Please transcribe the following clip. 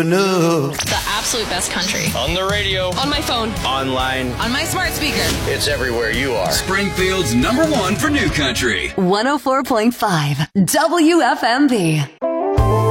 know. The absolute best country. On the radio. On my phone. Online. On my smart speaker. It's everywhere you are. Springfield's #1 for new country. 104.5 WFMB.